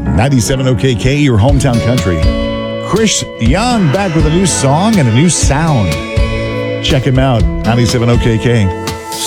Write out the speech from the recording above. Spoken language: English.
97 OKK, your hometown country. Chris Young back with a new song and a new sound. Check him out, 97 OKK.